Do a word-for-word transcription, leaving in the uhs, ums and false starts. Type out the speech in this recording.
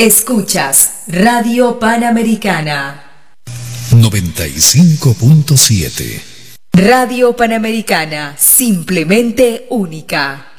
Escuchas Radio Panamericana. noventa y cinco punto siete. Radio Panamericana, simplemente única.